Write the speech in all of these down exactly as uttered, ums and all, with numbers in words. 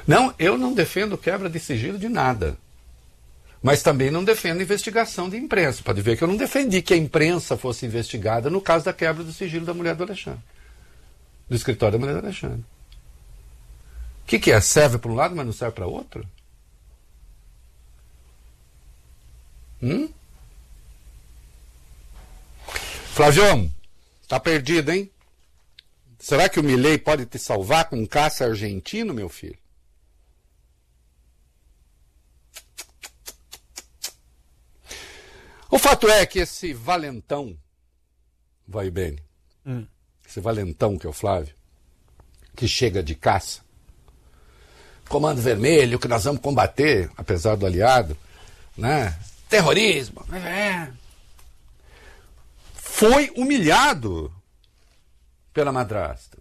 Não, eu não defendo quebra de sigilo de nada. Mas também não defendo investigação de imprensa. Pode ver que eu não defendi que a imprensa fosse investigada no caso da quebra do sigilo da mulher do Alexandre. Do escritório da mulher do Alexandre. O que, que é? Serve para um lado, mas não serve para outro? Hum? Flávio, tá perdido, hein? Será que o Milei pode te salvar com um caça argentino, meu filho? O fato é que esse valentão, vai bem, hum. esse valentão que é o Flávio, que chega de caça, Comando Vermelho, que nós vamos combater, apesar do aliado, né? Terrorismo, é. Foi humilhado pela madrasta.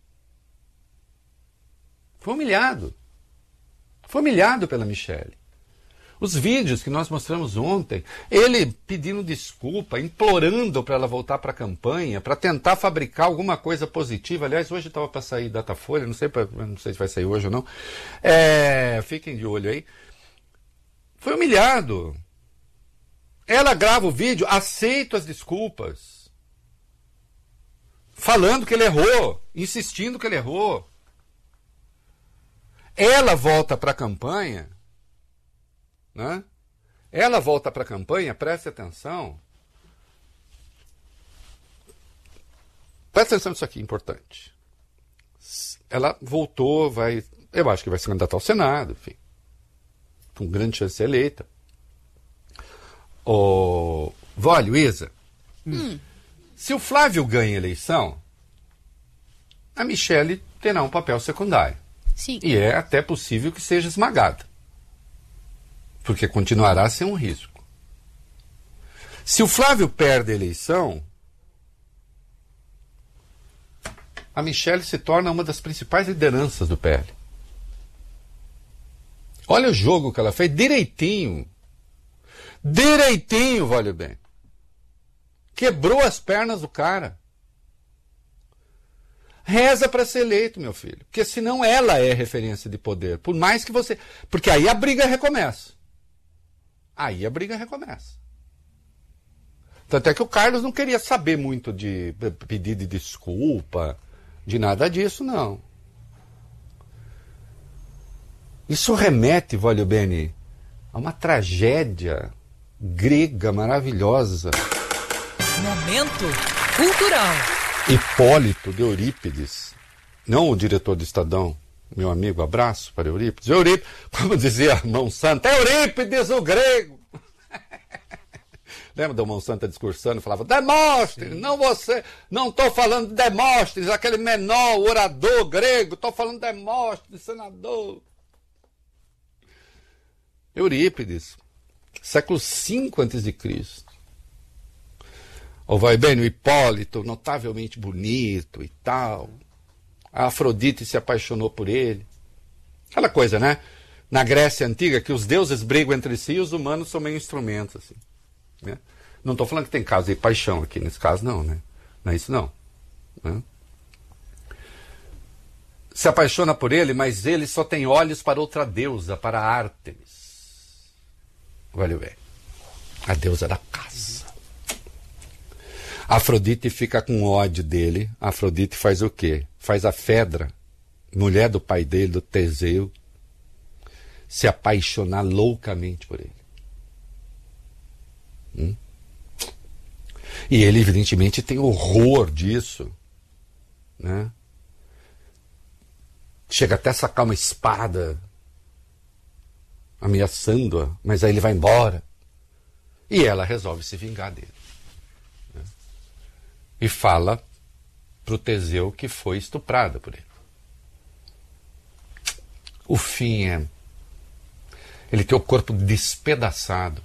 Foi humilhado. Foi humilhado pela Michelle. Os vídeos que nós mostramos ontem, ele pedindo desculpa, implorando para ela voltar para a campanha, para tentar fabricar alguma coisa positiva. Aliás, hoje estava para sair Datafolha, não sei, pra, não sei se vai sair hoje ou não. É, fiquem de olho aí. Foi humilhado. Ela grava o vídeo, aceita as desculpas, falando que ele errou, insistindo que ele errou. Ela volta para a campanha, né? Ela volta para a campanha, preste atenção. Preste atenção nisso aqui, importante. Ela voltou, vai, eu acho que vai se candidatar ao Senado, enfim, com grande chance de ser eleita. Ô, vó Luísa, hum. se o Flávio ganha a eleição, a Michelle terá um papel secundário. Sim. E é até possível que seja esmagada. Porque continuará a ser um risco. Se o Flávio perde a eleição, a Michelle se torna uma das principais lideranças do P L. Olha o jogo que ela fez, direitinho. Direitinho, vale bem. Quebrou as pernas do cara. Reza para ser eleito, meu filho. Porque senão ela é referência de poder. Por mais que você... Porque aí a briga recomeça. Aí a briga recomeça. Tanto é que o Carlos não queria saber muito de pedido de desculpa, de nada disso, não. Isso remete, voglio bene, a uma tragédia grega maravilhosa. Momento cultural. Hipólito de Eurípides, não o diretor do Estadão, meu amigo, abraço para Eurípides. Eurípides, como dizia a Mão Santa, Eurípides o grego. Lembra da Mão Santa discursando? Falava, Demóstenes, não você, não estou falando de Demóstenes, aquele menor orador grego, estou falando de Demóstenes, senador. Eurípides, século cinco antes de Cristo. Ou vai bem, o Hipólito, notavelmente bonito e tal. A Afrodite se apaixonou por ele. Aquela coisa, né? Na Grécia Antiga, que os deuses brigam entre si e os humanos são meio instrumentos, assim. Né? Não estou falando que tem caso de paixão aqui, nesse caso não, né? Não é isso não. Né? Se apaixona por ele, mas ele só tem olhos para outra deusa, para Ártemis. Olha bem. A deusa da caça. Afrodite fica com ódio dele. Afrodite faz o quê? Faz a Fedra, mulher do pai dele, do Teseu, se apaixonar loucamente por ele. Hum? E ele, evidentemente, tem horror disso. Né? Chega até a sacar uma espada, ameaçando-a, mas aí ele vai embora. E ela resolve se vingar dele. E fala para o Teseu que foi estuprada por ele. O fim é... Ele tem o corpo despedaçado.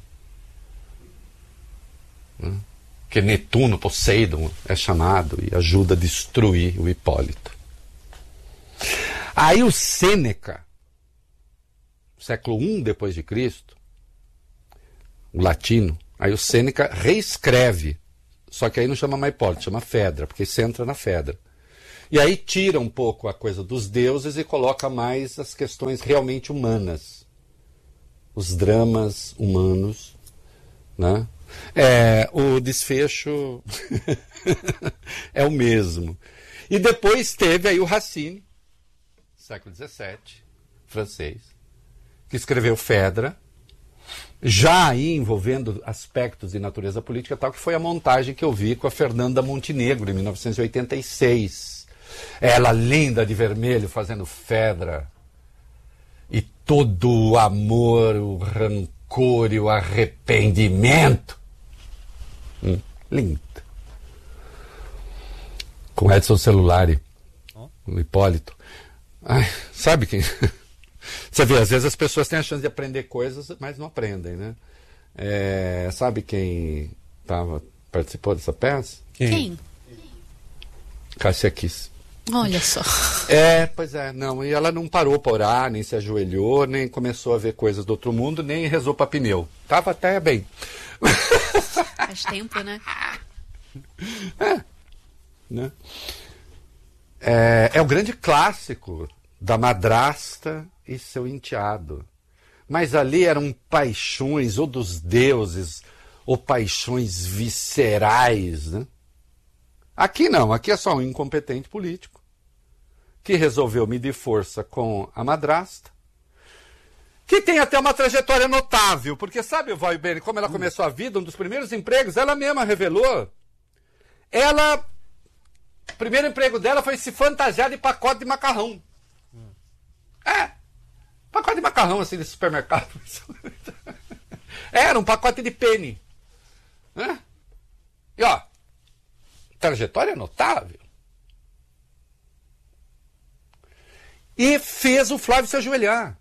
Né? Que Netuno, Poseidon, é chamado e ajuda a destruir o Hipólito. Aí o Sêneca, século um depois de Cristo, o latino, aí o Sêneca reescreve. Só que aí não chama mais Hipólito, chama Fedra, porque você entra na Fedra. E aí tira um pouco a coisa dos deuses e coloca mais as questões realmente humanas. Os dramas humanos, né? É, o desfecho é o mesmo. E depois teve aí o Racine, século dezessete, francês, que escreveu Phèdre, já aí envolvendo aspectos de natureza política, tal que foi a montagem que eu vi com a Fernanda Montenegro, em mil novecentos e oitenta e seis. Ela linda de vermelho, fazendo Phèdre. E todo o amor, o rancor e o arrependimento. Hum, lindo. Com Edson Celulari, o Hipólito. Ai, sabe quem... Você vê, às vezes as pessoas têm a chance de aprender coisas, mas não aprendem, né? É, sabe quem tava, participou dessa peça? Quem? Quem? Cássia Kiss. Olha só. É, pois é, não, e ela não parou para orar, nem se ajoelhou, nem começou a ver coisas do outro mundo, nem rezou para pneu. Tava até bem. Faz tempo, né? É, né? É, é o grande clássico da madrasta e seu enteado. Mas ali eram paixões ou dos deuses, ou paixões viscerais, né? Aqui não, aqui é só um incompetente político que resolveu medir força com a madrasta, que tem até uma trajetória notável, porque sabe, Val Bene, como ela começou a vida, um dos primeiros empregos, ela mesma revelou, ela, o primeiro emprego dela foi se fantasiar de pacote de macarrão. É, pacote de macarrão, assim, de supermercado. Era um pacote de penne. Né? E, ó, trajetória notável. E fez o Flávio se ajoelhar.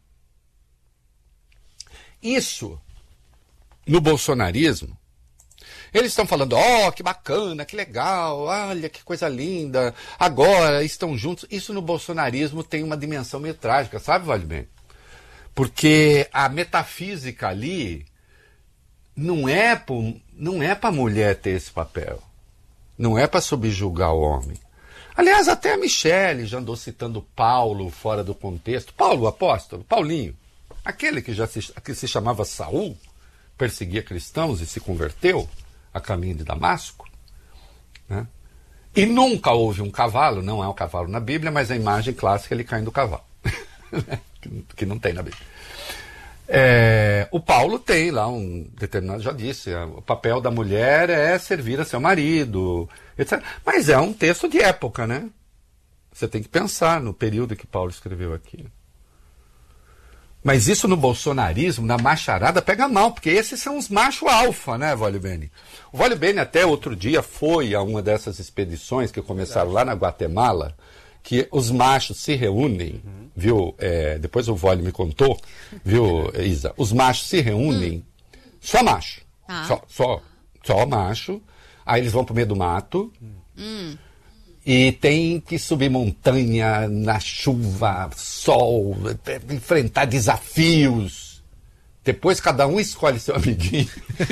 Isso, no bolsonarismo, eles estão falando, ó, oh, que bacana, que legal, olha, que coisa linda, agora estão juntos. Isso no bolsonarismo tem uma dimensão meio trágica, sabe, Vale Bem? Porque a metafísica ali não é para a mulher ter esse papel. Não é para subjugar o homem. Aliás, até a Michele já andou citando Paulo fora do contexto. Paulo, o apóstolo, Paulinho, aquele que já se, que se chamava Saul, perseguia cristãos e se converteu a caminho de Damasco. Né? E nunca houve um cavalo, não é um cavalo na Bíblia, mas a imagem clássica é ele caindo do cavalo. Que não tem na Bíblia. É, o Paulo tem lá um determinado, já disse, o papel da mulher é servir a seu marido, etcétera. Mas é um texto de época, né? Você tem que pensar no período que Paulo escreveu aqui. Mas isso no bolsonarismo, na macharada, pega mal, porque esses são os machos alfa, né, Vale Bene? O Vale Bene até outro dia foi a uma dessas expedições que começaram lá na Guatemala, que os machos se reúnem, uhum. viu? É, depois o Vole me contou, viu, Isa? Os machos se reúnem, hum. só macho, ah. só, só, só macho, aí eles vão pro meio do mato, hum. e tem que subir montanha na chuva, sol, enfrentar desafios. Depois cada um escolhe seu amiguinho.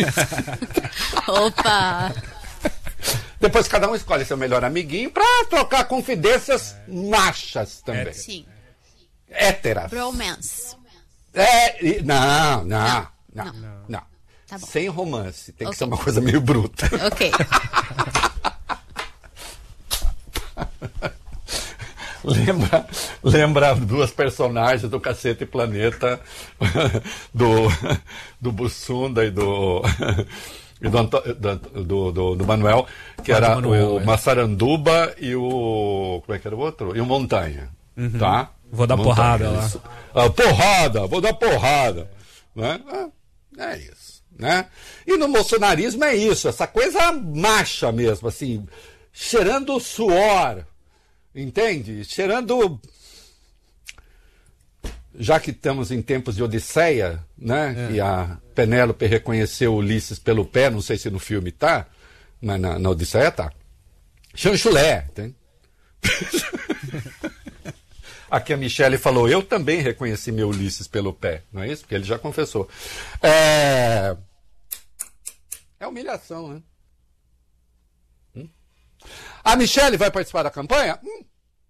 Opa! Depois cada um escolhe seu melhor amiguinho pra trocar confidências machas também. Sim. Héteras. Bromance. É, não, não, não, não. não. não. Tá bom. Sem romance. Tem okay. que ser uma coisa meio bruta. Ok. Lembra, lembra duas personagens do Cacete e Planeta, do, do Bussunda e do... E do, do, do, do Manuel, que era Manuel, o é. Massaranduba e o... Como é que era o outro? E o Montanha. Uhum. Tá? Vou dar Montanha, porrada lá. Isso. Ah, porrada, vou dar porrada. Né? É, é isso. Né? E no bolsonarismo é isso, essa coisa macha mesmo, assim, cheirando suor. Entende? Cheirando... Já que estamos em tempos de Odisseia, né? É. E a Penélope reconheceu Ulisses pelo pé, não sei se no filme tá, mas na, na Odisseia tá. Chanchulé, tem? Aqui a Michele falou, eu também reconheci meu Ulisses pelo pé, não é isso? Porque ele já confessou. É, é humilhação, né? Hum? A Michele vai participar da campanha? Hum.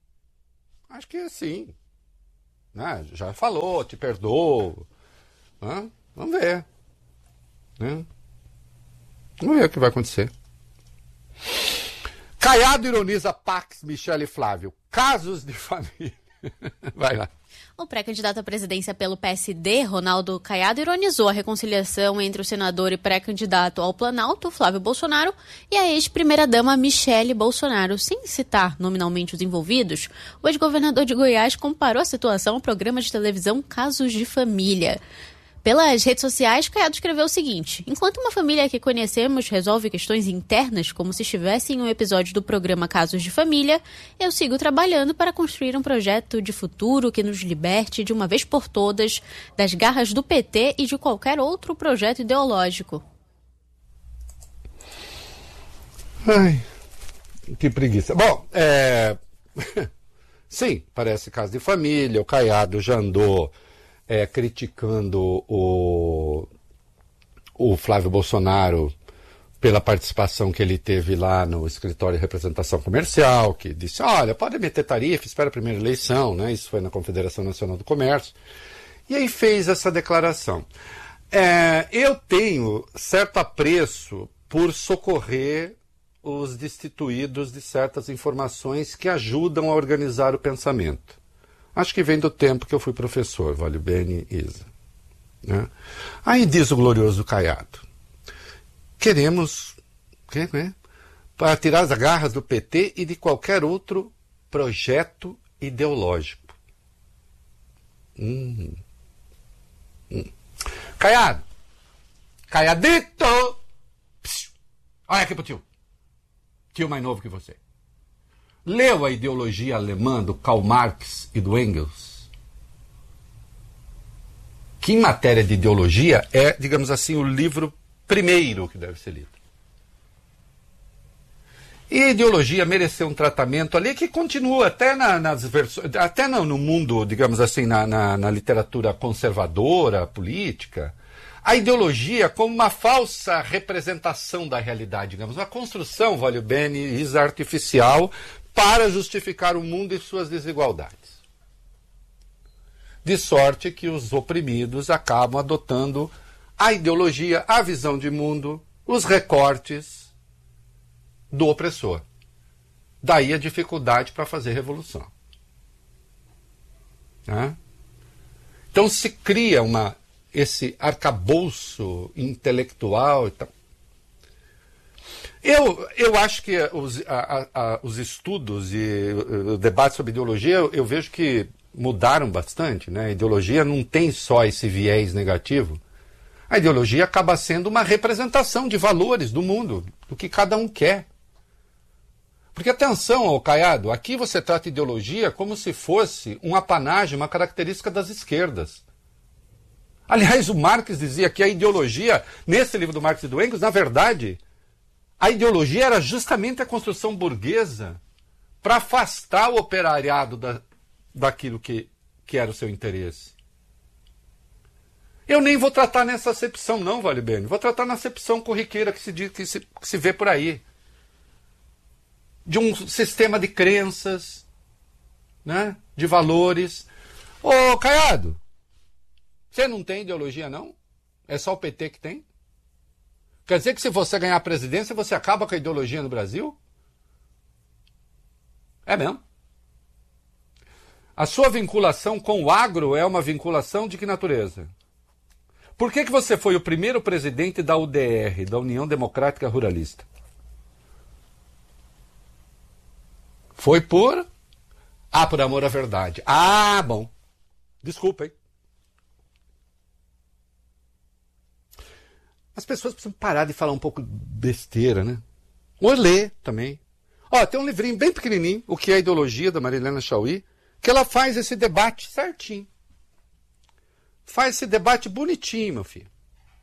Acho que sim. Né? Já falou, te perdoo. Né? Vamos ver. Né? Vamos ver o que vai acontecer. Caiado ironiza Pax, Michele e Flávio. Casos de família. Vai lá. O pré-candidato à presidência pelo P S D, Ronaldo Caiado, ironizou a reconciliação entre o senador e pré-candidato ao Planalto, Flávio Bolsonaro, e a ex-primeira-dama Michele Bolsonaro. Sem citar nominalmente os envolvidos, o ex-governador de Goiás comparou a situação ao programa de televisão Casos de Família. Pelas redes sociais, Caiado escreveu o seguinte: enquanto uma família que conhecemos resolve questões internas como se estivesse em um episódio do programa Casos de Família, eu sigo trabalhando para construir um projeto de futuro que nos liberte de uma vez por todas das garras do P T e de qualquer outro projeto ideológico. Ai, que preguiça. Bom, é... sim, parece caso de família, o Caiado já andou É, criticando o, o Flávio Bolsonaro pela participação que ele teve lá no escritório de representação comercial, que disse, olha, pode meter tarifa, espera a primeira eleição, né? Isso foi na Confederação Nacional do Comércio. E aí fez essa declaração. É, eu tenho certo apreço por socorrer os destituídos de certas informações que ajudam a organizar o pensamento. Acho que vem do tempo que eu fui professor, Vale Bene e Isa. Né? Aí diz o glorioso Caiado, queremos que, né, para tirar as garras do P T e de qualquer outro projeto ideológico. Hum. Hum. Caiado! Caiadito! Psiu. Olha aqui pro tio. Tio mais novo que você. Leu a ideologia alemã do Karl Marx e do Engels? Que em matéria de ideologia é, digamos assim, o livro primeiro que deve ser lido. E a ideologia mereceu um tratamento ali que continua até na, nas versões, até no, no mundo, digamos assim, na, na, na literatura conservadora, política. A ideologia como uma falsa representação da realidade, digamos, uma construção, vale bene, Isa, artificial, para justificar o mundo e suas desigualdades. De sorte que os oprimidos acabam adotando a ideologia, a visão de mundo, os recortes do opressor. Daí a dificuldade para fazer revolução. Né? Então se cria uma, esse arcabouço intelectual e tal. Eu, eu acho que os, a, a, os estudos e o debate sobre ideologia, eu, eu vejo que mudaram bastante. Né? A ideologia não tem só esse viés negativo. A ideologia acaba sendo uma representação de valores do mundo, do que cada um quer. Porque, atenção, ô Caiado, aqui você trata ideologia como se fosse um apanágio, uma característica das esquerdas. Aliás, o Marx dizia que a ideologia, nesse livro do Marx e do Engels, na verdade, a ideologia era justamente a construção burguesa para afastar o operariado da, daquilo que, que era o seu interesse. Eu nem vou tratar nessa acepção, não, Vale Bene. Vou tratar na acepção corriqueira que se, diz, que se, que se vê por aí. De um sistema de crenças, né? De valores. Ô, Caiado, você não tem ideologia, não? É só o P T que tem? Quer dizer que se você ganhar a presidência, você acaba com a ideologia no Brasil? É mesmo. A sua vinculação com o agro é uma vinculação de que natureza? Por que que você foi o primeiro presidente da U D R, da União Democrática Ruralista? Foi por... Ah, por amor à verdade. Ah, bom. Desculpa, hein? As pessoas precisam parar de falar um pouco besteira, né? Ou ler também. Ó, tem um livrinho bem pequenininho, O que é a Ideologia, da Marilena Chauí, que ela faz esse debate certinho. Faz esse debate bonitinho, meu filho.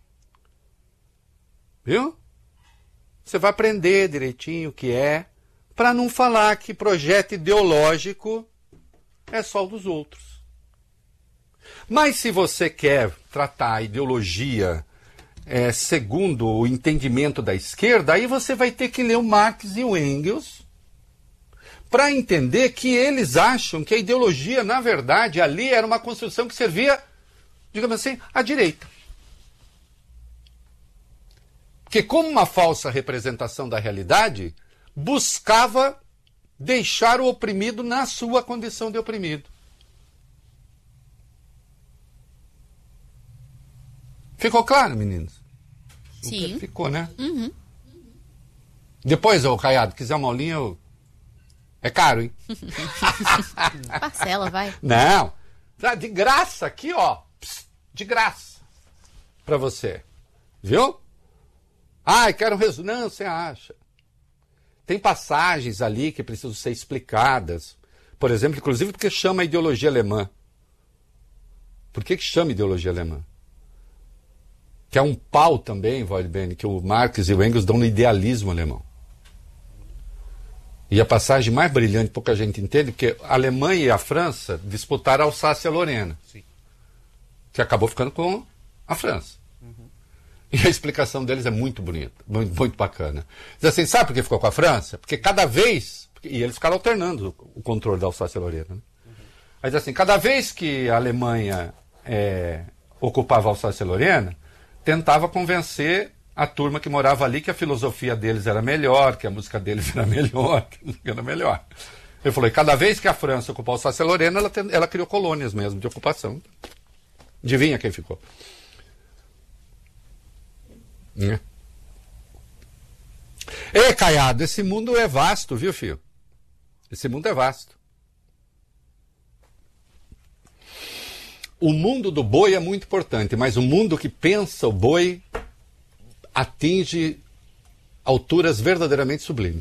Viu? Você vai aprender direitinho o que é, para não falar que projeto ideológico é só o dos outros. Mas se você quer tratar a ideologia é, segundo o entendimento da esquerda, aí você vai ter que ler o Marx e o Engels para entender que eles acham que a ideologia, na verdade, ali era uma construção que servia, digamos assim, à direita. Que, como uma falsa representação da realidade, buscava deixar o oprimido na sua condição de oprimido. Ficou claro, meninos? Sim. Ficou, né? Uhum. Depois, ô Caiado, quiser uma aulinha, eu... é caro, hein? Parcela, vai. Não. De graça aqui, ó. De graça. Pra você. Viu? Ai, quero um resumo. Não, você acha. Tem passagens ali que precisam ser explicadas. Por exemplo, inclusive porque chama a ideologia alemã. Por que que chama ideologia alemã? Que é um pau também, Waldbene, que o Marx e o Engels dão no idealismo alemão. E a passagem mais brilhante, pouca gente entende, porque a Alemanha e a França disputaram a Alsácia-Lorena, que acabou ficando com a França. Uhum. E a explicação deles é muito bonita, muito, muito bacana. Diz assim, sabe por que ficou com a França? Porque cada vez, e eles ficaram alternando o controle da Alsácia-Lorena, né? Uhum. Aí diz assim, cada vez que a Alemanha é, ocupava a Alsácia-Lorena, tentava convencer a turma que morava ali que a filosofia deles era melhor, que a música deles era melhor, que era melhor. Ele falou, e cada vez que a França ocupou a Alsácia-Lorena, ela, ela criou colônias mesmo de ocupação. Adivinha quem ficou? É. Ei, Caiado, esse mundo é vasto, viu, filho? Esse mundo é vasto. O mundo do boi é muito importante, mas o mundo que pensa o boi atinge alturas verdadeiramente sublimes.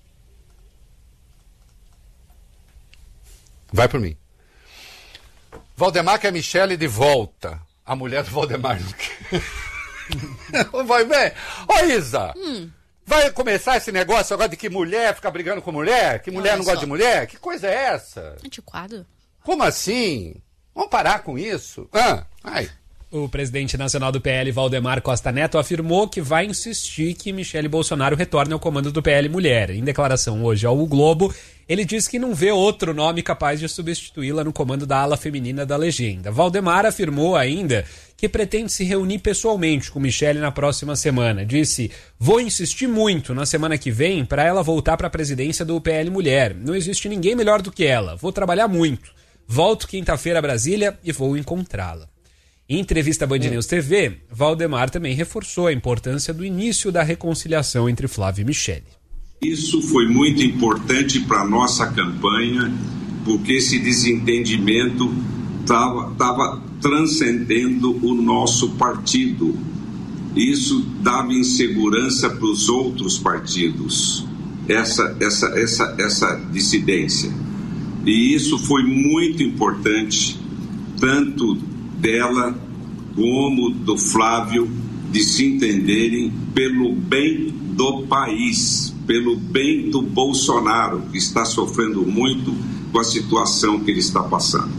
Vai por mim. Valdemar quer a Michele de volta. A mulher do Valdemar não quer. Vai bem. Ô, Isa, hum. vai começar esse negócio agora de que mulher fica brigando com mulher? Que mulher Olha não só. gosta de mulher? Que coisa é essa? Antiquado. Como assim? Vamos parar com isso? Ah, ai. O presidente nacional do P L, Valdemar Costa Neto, afirmou que vai insistir que Michele Bolsonaro retorne ao comando do P L Mulher. Em declaração hoje ao O Globo, ele disse que não vê outro nome capaz de substituí-la no comando da ala feminina da legenda. Valdemar afirmou ainda que pretende se reunir pessoalmente com Michele na próxima semana. Disse, vou insistir muito na semana que vem para ela voltar para a presidência do P L Mulher. Não existe ninguém melhor do que ela. Vou trabalhar muito. Volto quinta-feira a Brasília e vou encontrá-la. Em entrevista à Band News T V, Valdemar também reforçou a importância do início da reconciliação entre Flávio e Michele. Isso foi muito importante para a nossa campanha, porque esse desentendimento estava transcendendo o nosso partido. Isso dava insegurança para os outros partidos, essa, essa, essa, essa dissidência. E isso foi muito importante, tanto dela como do Flávio, de se entenderem pelo bem do país, pelo bem do Bolsonaro, que está sofrendo muito com a situação que ele está passando.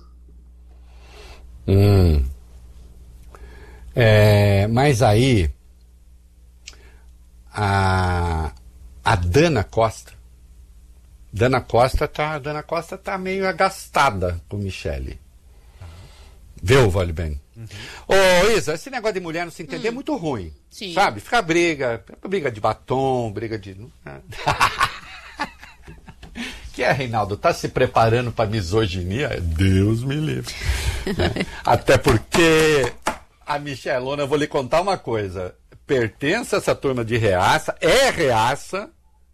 Hum. É, mas aí, a, a Dana Costa, Dana Costa tá, Dana Costa tá meio agastada com Michele. Viu, vale bem? Uhum. Ô, Isa, esse negócio de mulher não se entender hum. é muito ruim. Sim. Sabe? Fica briga, briga de batom, briga de... Que é, Reinaldo? Tá se preparando para misoginia? Deus me livre. É. Até porque a Michelona, eu vou lhe contar uma coisa. Pertence a essa turma de reaça, é reaça,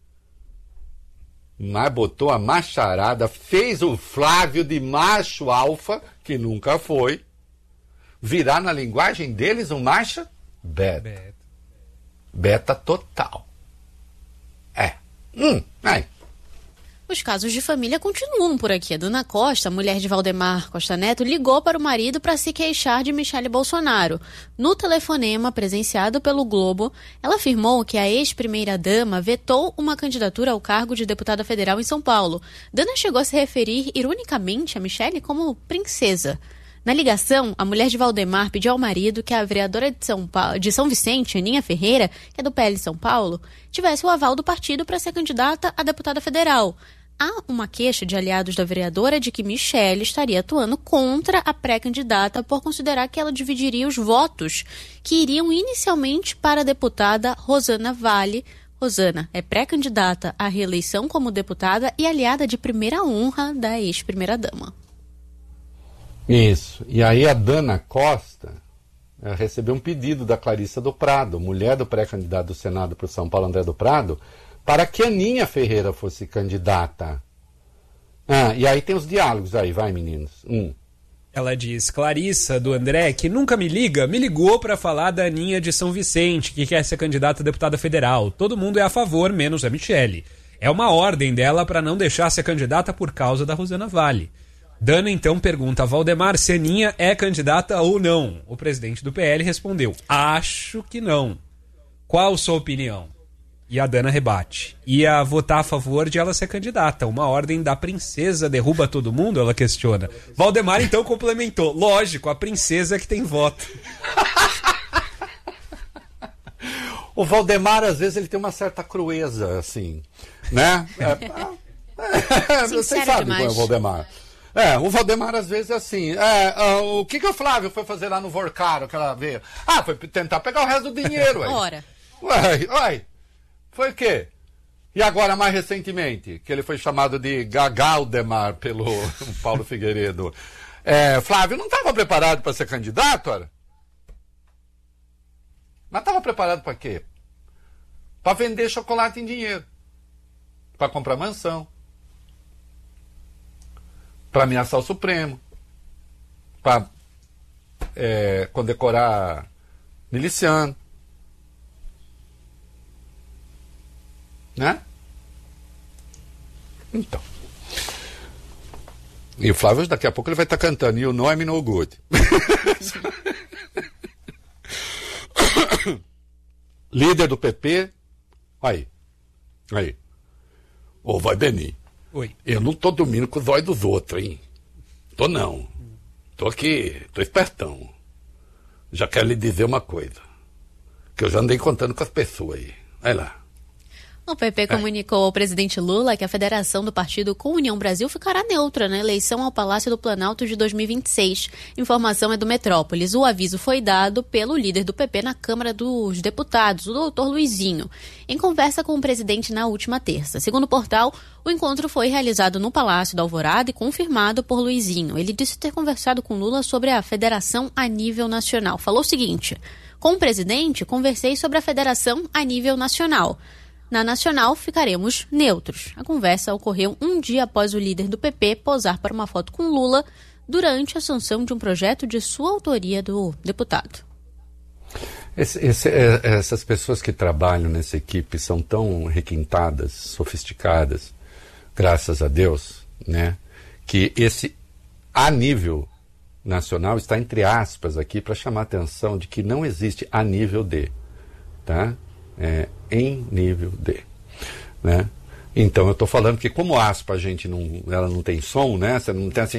mas botou a macharada, fez o Flávio de macho alfa, que nunca foi, virar na linguagem deles um macho beta. Beta, beta total. É. Hum, aí. Os casos de família continuam por aqui. A Dana Costa, mulher de Valdemar Costa Neto, ligou para o marido para se queixar de Michele Bolsonaro. No telefonema presenciado pelo Globo, ela afirmou que a ex-primeira-dama vetou uma candidatura ao cargo de deputada federal em São Paulo. Dana chegou a se referir, ironicamente, a Michele como princesa. Na ligação, a mulher de Valdemar pediu ao marido que a vereadora de São, Paulo, de São Vicente, Aninha Ferreira, que é do P L São Paulo, tivesse o aval do partido para ser candidata a deputada federal. Há uma queixa de aliados da vereadora de que Michele estaria atuando contra a pré-candidata por considerar que ela dividiria os votos que iriam inicialmente para a deputada Rosana Vale. Rosana é pré-candidata à reeleição como deputada e aliada de primeira honra da ex-primeira-dama. Isso. E aí a Dana Costa eh, recebeu um pedido da Clarissa do Prado, mulher do pré-candidato do Senado para o São Paulo, André do Prado, para que a Aninha Ferreira fosse candidata. Ah, e aí tem os diálogos aí, vai meninos. Um. Ela diz, Clarissa, do André, que nunca me liga, me ligou para falar da Aninha de São Vicente, que quer ser candidata a deputada federal. Todo mundo é a favor, menos a Michele. É uma ordem dela para não deixar ser candidata por causa da Rosana Vale. Dana então pergunta a Valdemar se Aninha é candidata ou não. O presidente do P L respondeu, acho que não. Qual sua opinião? E a Dana rebate. Ia votar a favor de ela ser candidata. Uma ordem da princesa derruba todo mundo? Ela questiona. Valdemar então complementou. Lógico, a princesa que tem voto. O Valdemar, às vezes, ele tem uma certa crueza, assim, né? É, é, você sabe qual é o Valdemar. É, o Valdemar, às vezes, é assim. É, uh, o que, que o Flávio foi fazer lá no Vorcaro, que ela veio? Ah, foi tentar pegar o resto do dinheiro, ué. Ora. Ué, ué. Foi o quê? E agora, mais recentemente, que ele foi chamado de Gagaldemar pelo Paulo Figueiredo. É, Flávio não estava preparado para ser candidato, ora? Mas estava preparado para quê? Para vender chocolate em dinheiro. Para comprar mansão. Para ameaçar o Supremo. Para é, condecorar miliciano. Né? Então. E o Flávio, daqui a pouco, ele vai estar cantando You Know I'm No Good. Líder do P P. Aí. Aí. Ô, vai, Beni. Oi. Eu não tô dormindo com os olhos dos outros, hein? Tô não. Tô aqui, tô espertão. Já quero lhe dizer uma coisa. Que eu já andei contando com as pessoas aí. Vai lá. O P P comunicou ao presidente Lula que a federação do partido com União Brasil ficará neutra na eleição ao Palácio do Planalto de dois mil e vinte e seis. Informação é do Metrópolis. O aviso foi dado pelo líder do P P na Câmara dos Deputados, o doutor Luizinho, em conversa com o presidente na última terça. Segundo o portal, o encontro foi realizado no Palácio da Alvorada e confirmado por Luizinho. Ele disse ter conversado com Lula sobre a federação a nível nacional. Falou o seguinte: com o presidente, conversei sobre a federação a nível nacional. Na Nacional, ficaremos neutros. A conversa ocorreu um dia após o líder do P P posar para uma foto com Lula durante a sanção de um projeto de sua autoria do deputado. Esse, esse, é, essas pessoas que trabalham nessa equipe são tão requintadas, sofisticadas, graças a Deus, né, que esse a nível nacional está entre aspas aqui para chamar a atenção de que não existe a nível de, tá? É, em nível de, né? Então eu estou falando que como aspa a gente não, ela não tem som, né? Você não tem assim.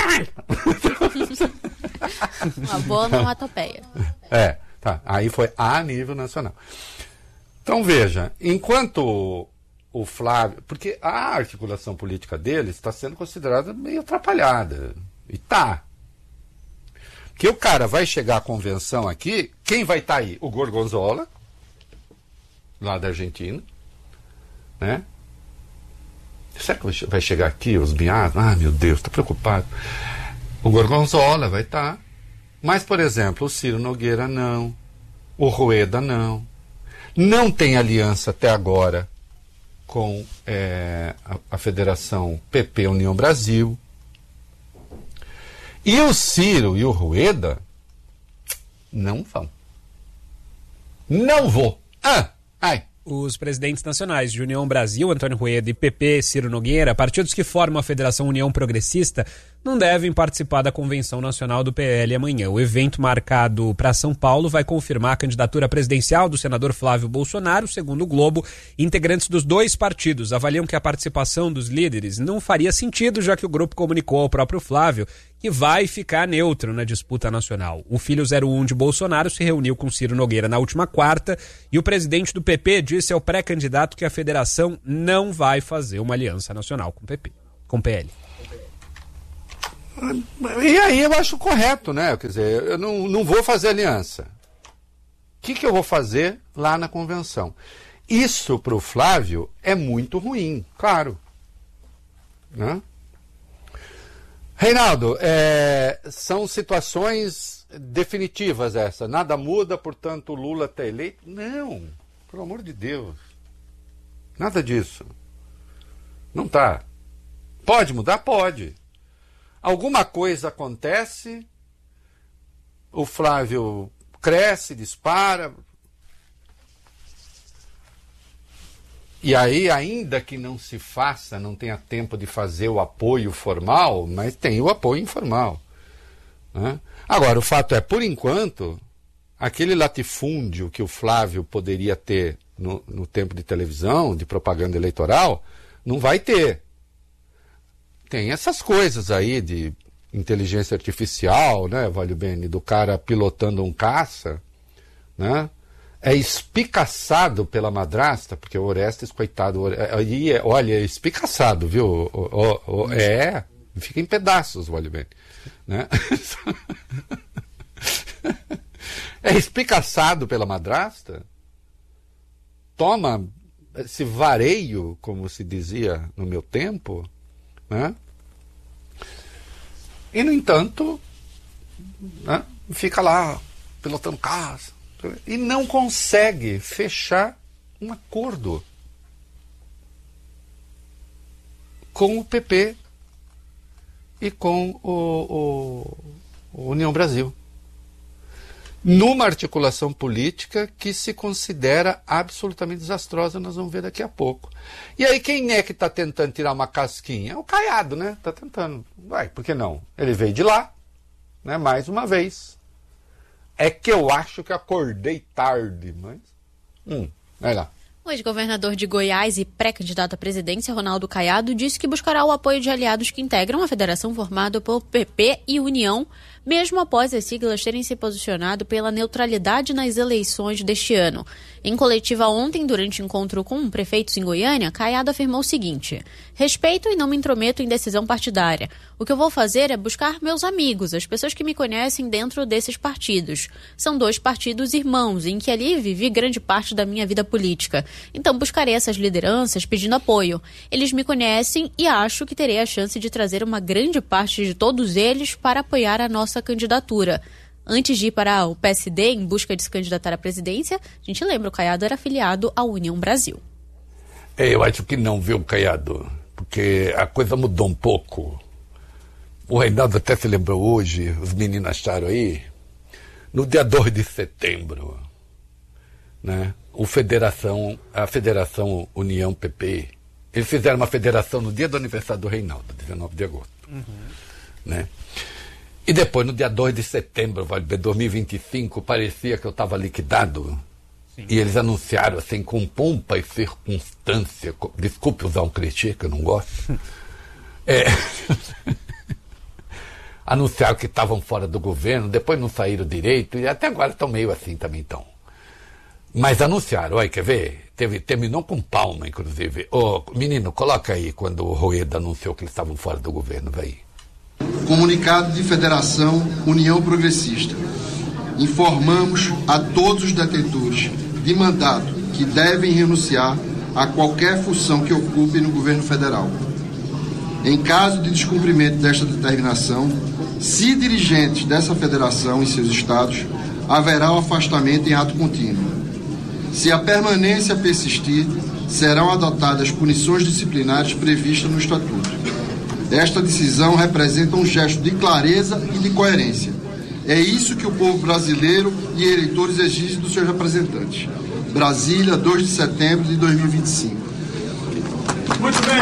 Uma boa onomatopeia. É, tá. Aí foi a nível nacional. Então veja, enquanto o Flávio, porque a articulação política dele está sendo considerada meio atrapalhada e tá. Que o cara vai chegar à convenção aqui, quem vai estar tá aí? O Gorgonzola, lá da Argentina, né? Será que vai chegar aqui os miados? Ah, meu Deus, estou preocupado. O Gorgonzola vai estar. Tá. Mas, por exemplo, o Ciro Nogueira não. O Rueda não. Não tem aliança até agora com é, a, a Federação P P União Brasil. E o Ciro e o Rueda não vão. Não vou. Ah! Ai. Os presidentes nacionais de União Brasil, Antônio Rueda, e P P, Ciro Nogueira, partidos que formam a Federação União Progressista, não devem participar da Convenção Nacional do P L amanhã. O evento marcado para São Paulo vai confirmar a candidatura presidencial do senador Flávio Bolsonaro. Segundo o Globo, integrantes dos dois partidos avaliam que a participação dos líderes não faria sentido, já que o grupo comunicou ao próprio Flávio que vai ficar neutro na disputa nacional. O filho zero um de Bolsonaro se reuniu com Ciro Nogueira na última quarta e o presidente do P P disse ao pré-candidato que a federação não vai fazer uma aliança nacional com o P P, com o P L. E aí eu acho correto, né? Quer dizer, eu não, não vou fazer aliança. O que, que eu vou fazer lá na convenção? Isso para o Flávio é muito ruim, claro. Né? Reinaldo, é, são situações definitivas essas. Nada muda, portanto, o Lula está eleito? Não, pelo amor de Deus. Nada disso. Não tá. Pode mudar? Pode. Alguma coisa acontece, o Flávio cresce, dispara. E aí, ainda que não se faça, não tenha tempo de fazer o apoio formal, mas tem o apoio informal. Né? Agora, o fato é, por enquanto, aquele latifúndio que o Flávio poderia ter no, no tempo de televisão, de propaganda eleitoral, não vai ter. Tem essas coisas aí de inteligência artificial, né, Vale Bene, do cara pilotando um caça, né? É espicaçado pela madrasta, porque o Orestes, coitado, aí é, olha, é espicaçado, viu? O, o, o, é, fica em pedaços, Vale Bene, né? É espicaçado pela madrasta, toma esse vareio, como se dizia no meu tempo, né? E, no entanto, né, fica lá pilotando caça e não consegue fechar um acordo com o P P e com o, o, o União Brasil, numa articulação política que se considera absolutamente desastrosa. Nós vamos ver daqui a pouco. E aí quem é que está tentando tirar uma casquinha? É o Caiado, né? Está tentando. Vai, por que não? Ele veio de lá, né? Mais uma vez. É que eu acho que acordei tarde, mas... Hum, vai lá. O ex-governador de Goiás e pré-candidato à presidência, Ronaldo Caiado, disse que buscará o apoio de aliados que integram a federação formada por P P e União, mesmo após as siglas terem se posicionado pela neutralidade nas eleições deste ano. Em coletiva ontem, durante encontro com prefeitos em Goiânia, Caiado afirmou o seguinte: respeito e não me intrometo em decisão partidária. O que eu vou fazer é buscar meus amigos, as pessoas que me conhecem dentro desses partidos. São dois partidos irmãos, em que ali vivi grande parte da minha vida política. Então buscarei essas lideranças pedindo apoio. Eles me conhecem e acho que terei a chance de trazer uma grande parte de todos eles para apoiar a nossa candidatura. Antes de ir para o P S D em busca de se candidatar à presidência, a gente lembra, o Caiado era afiliado à União Brasil. É, eu acho que não, viu, Caiado? Porque a coisa mudou um pouco. O Reinaldo até se lembrou hoje, os meninos acharam aí, no dia dois de setembro, né, o Federação, a Federação União P P, eles fizeram uma federação no dia do aniversário do Reinaldo, dezenove de agosto. Uhum. Né? E depois, no dia dois de setembro de dois mil e vinte e cinco, parecia que eu estava liquidado. Sim. E eles anunciaram, assim, com pompa e circunstância, desculpe usar um clichê que eu não gosto, é, anunciaram que estavam fora do governo, depois não saíram direito, e até agora estão meio assim também estão. Mas anunciaram, olha, quer ver? Teve, terminou com palma, inclusive. Ô, menino, coloca aí quando o Rueda anunciou que eles estavam fora do governo, vai. Comunicado de Federação União Progressista. Informamos a todos os detentores de mandato que devem renunciar a qualquer função que ocupem no governo federal. Em caso de descumprimento desta determinação, se dirigentes dessa federação em seus estados, haverá o afastamento em ato contínuo. Se a permanência persistir, serão adotadas punições disciplinares previstas no Estatuto. Esta decisão representa um gesto de clareza e de coerência. É isso que o povo brasileiro e eleitores exigem dos seus representantes. Brasília, dois de setembro de dois mil e vinte e cinco. Muito bem.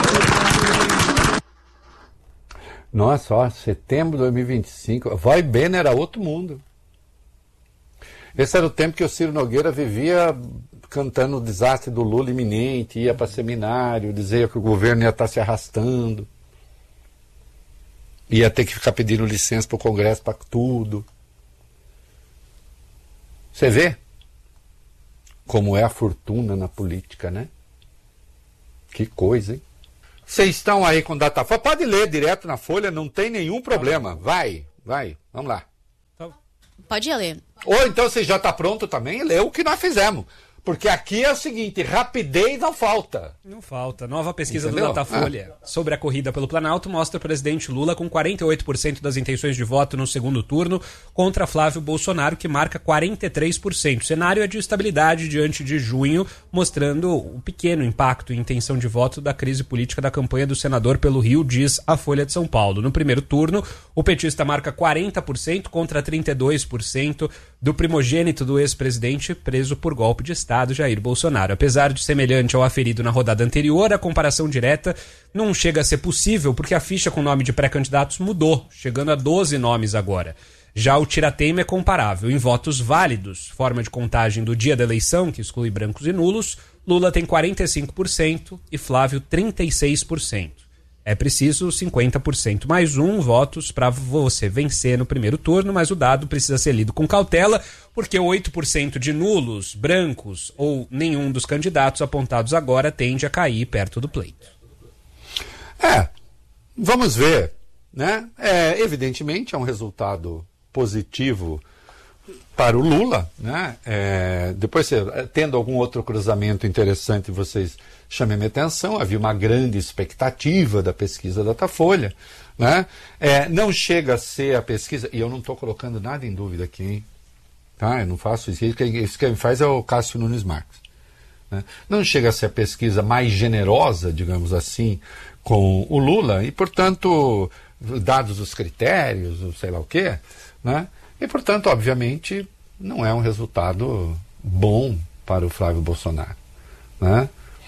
Nossa, ó, setembro de dois mil e vinte e cinco. Vai bem, era outro mundo. Esse era o tempo que o Ciro Nogueira vivia cantando o desastre do Lula iminente, ia para seminário, dizia que o governo ia estar se arrastando. Ia ter que ficar pedindo licença para o Congresso para tudo. Você vê como é a fortuna na política, né? Que coisa, hein? Vocês estão aí com Datafolha? Pode ler direto na Folha, não tem nenhum problema. Vai, vai, vamos lá. Pode ler. Ou então você já está pronto também, lê o que nós fizemos. Porque aqui é o seguinte, rapidez não falta. Não falta. Nova pesquisa Entendeu? do Datafolha ah. sobre a corrida pelo Planalto mostra o presidente Lula com quarenta e oito por cento das intenções de voto no segundo turno contra Flávio Bolsonaro, que marca quarenta e três por cento. O cenário é de estabilidade diante de junho, mostrando o pequeno impacto e intenção de voto da crise política da campanha do senador pelo Rio, diz a Folha de São Paulo. No primeiro turno, o petista marca quarenta por cento contra trinta e dois por cento do primogênito do ex-presidente preso por golpe de Estado, Jair Bolsonaro. Apesar de semelhante ao aferido na rodada anterior, a comparação direta não chega a ser possível porque a ficha com nome de pré-candidatos mudou, chegando a doze nomes agora. Já o tira-teima é comparável. Em votos válidos, forma de contagem do dia da eleição, que exclui brancos e nulos, Lula tem quarenta e cinco por cento e Flávio trinta e seis por cento. É preciso cinquenta por cento mais um votos para você vencer no primeiro turno, mas o dado precisa ser lido com cautela, porque oito por cento de nulos, brancos ou nenhum dos candidatos apontados agora tende a cair perto do pleito. É, vamos ver, né? É, evidentemente é um resultado positivo para o Lula, né? É, depois, tendo algum outro cruzamento interessante, vocês chamem minha atenção. Havia uma grande expectativa da pesquisa Datafolha, né? É, não chega a ser a pesquisa, e eu não estou colocando nada em dúvida aqui, hein? Tá? Eu não faço isso, isso quem faz é o Cássio Nunes Marques, né? Não chega a ser a pesquisa mais generosa, digamos assim, com o Lula, e portanto, dados os critérios, sei lá o quê, né? E, portanto, obviamente, não é um resultado bom para o Flávio Bolsonaro, né?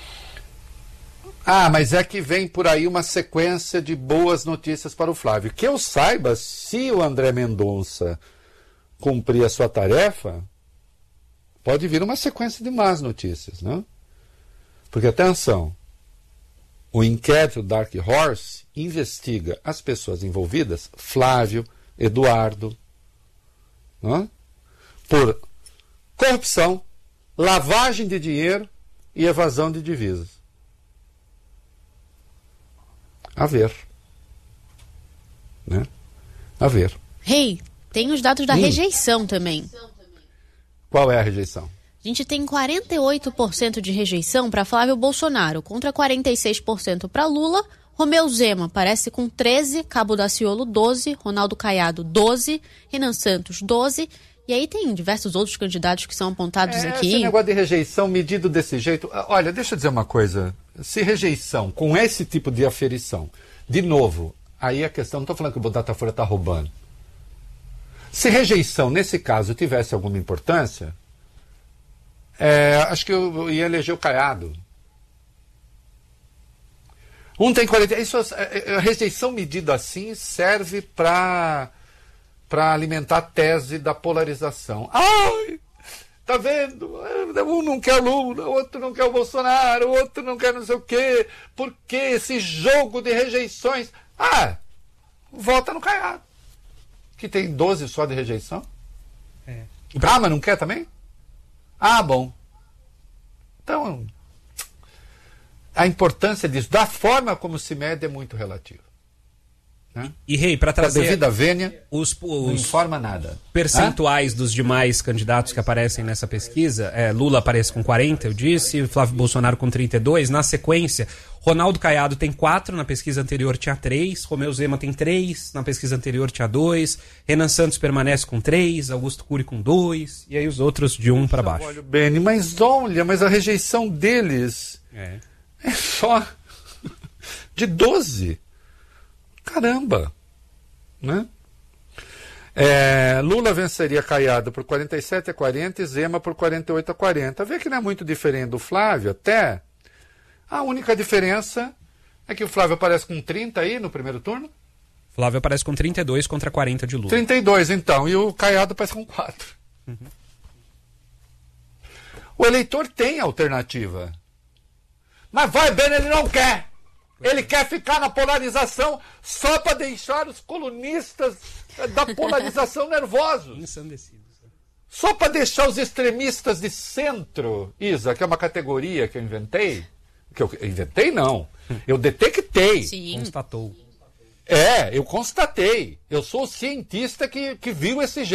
Ah, mas é que vem por aí uma sequência de boas notícias para o Flávio. Que eu saiba, se o André Mendonça cumprir a sua tarefa, pode vir uma sequência de más notícias, né? Porque, atenção, o inquérito Dark Horse investiga as pessoas envolvidas, Flávio, Eduardo, né? Por corrupção, lavagem de dinheiro e evasão de divisas. A ver. Né? A ver. Rei, hey, tem os dados da hum. rejeição também. Qual é a rejeição? A gente tem quarenta e oito por cento de rejeição para Flávio Bolsonaro, contra quarenta e seis por cento para Lula. Romeu Zema aparece com treze, Cabo Daciolo doze, Ronaldo Caiado doze, Renan Santos doze, e aí tem diversos outros candidatos que são apontados é, aqui. Esse negócio de rejeição medido desse jeito... Olha, deixa eu dizer uma coisa. Se rejeição com esse tipo de aferição, de novo, aí a questão, não estou falando que o Datafolha está roubando. Se rejeição, nesse caso, tivesse alguma importância, é, acho que eu ia eleger o Caiado. Um tem quarenta... Isso, a rejeição medida assim serve para para alimentar a tese da polarização. Ai, tá vendo? Um não quer Lula, o outro não quer o Bolsonaro, o outro não quer não sei o quê. Por que esse jogo de rejeições? Ah, vota no Caiado, que tem doze só de rejeição. É. Ah, mas não quer também? Ah, bom. Então... a importância disso, da forma como se mede, é muito relativa. Né? E, Rei, para trazer... devido à vênia, os, os não informa nada. Percentuais Hã? dos demais candidatos que aparecem nessa pesquisa, é, Lula aparece com quarenta, eu disse, Flávio Bolsonaro com trinta e dois, na sequência, Ronaldo Caiado tem quatro, na pesquisa anterior tinha três, Romeu Zema tem três, na pesquisa anterior tinha dois, Renan Santos permanece com três, Augusto Cury com dois, e aí os outros de um para baixo. Olha, Beni, mas olha, mas a rejeição deles... É. É só de doze. Caramba. Né? É, Lula venceria Caiado por quarenta e sete a quarenta e Zema por quarenta e oito a quarenta. Vê que não é muito diferente do Flávio até. A única diferença é que o Flávio aparece com trinta aí no primeiro turno. Flávio aparece com trinta e dois contra quarenta de Lula. trinta e dois então, e o Caiado aparece com quatro. Uhum. O eleitor tem alternativa. Mas vai, Ben, ele não quer. Ele quer ficar na polarização só para deixar os colunistas da polarização nervosos. Ensandecidos. Só para deixar os extremistas de centro, Isa, que é uma categoria que eu inventei. Que eu inventei, não. Eu detectei. Sim. Constatou. É, eu constatei. Eu sou o cientista que, que viu esse